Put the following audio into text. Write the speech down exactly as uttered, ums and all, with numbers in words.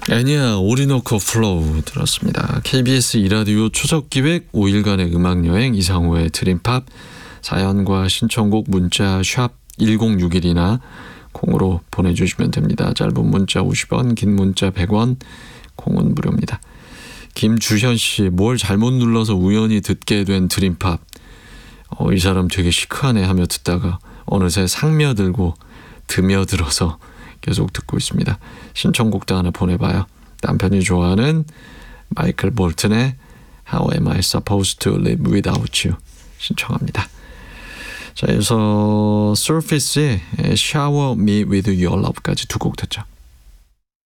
애니아 오리노코 플로우 들었습니다. 케이비에스 이라디오 추석기획 오 일간의 음악여행 이상호의 드림팝. 사연과 신청곡 문자 샵 일공육일이나 콩으로 보내주시면 됩니다. 짧은 문자 오십 원, 긴 문자 백 원, 콩은 무료입니다. 김주현씨, 뭘 잘못 눌러서 우연히 듣게 된 드림팝. 어, 이 사람 되게 시크하네 하며 듣다가 어느새 상며들고 드며들어서 계속 듣고 있습니다. 신청곡도 하나 보내봐요. 남편이 좋아하는 마이클 볼튼의 How am I supposed to live without you 신청합니다. 자, 여기서 Surface의 Shower Me with Your Love까지 두 곡 듣죠.